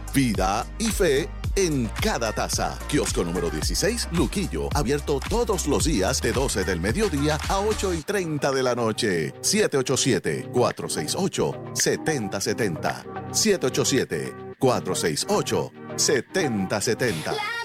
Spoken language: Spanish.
vida y fe en cada taza. Kiosco número 16, Luquillo. Abierto todos los días de 12 del mediodía a 8:30 de la noche. 787-468-7070. 787-468-7070.